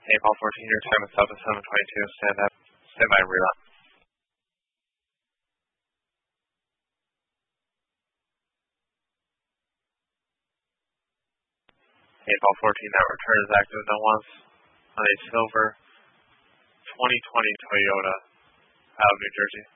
Hey, Paul 14, your time is up at 7:22. Stand up. Stand by, relap. Hey, Paul 14, that return is active no once on a silver 2020 Toyota out of New Jersey.